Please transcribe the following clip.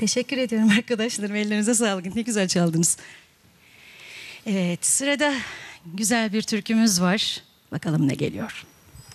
Teşekkür ediyorum arkadaşlarım. Ellerinize sağlık. Ne güzel çaldınız. Evet, sırada güzel bir türkümüz var. Bakalım ne geliyor.